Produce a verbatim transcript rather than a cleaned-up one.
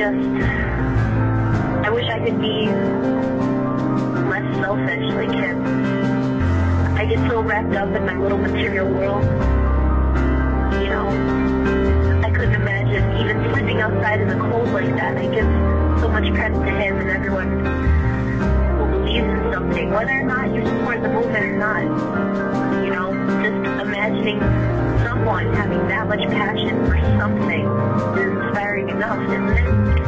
just, I wish I could be less selfish. Like, him. I get so wrapped up in my little material world. You know, I couldn't imagine even sleeping outside in the cold like that. I give so much credit to him and everyone who believes in something, whether or not you support the movement or not. You know, just imagining someone having that much passion for something is inspiring enough, isn't it?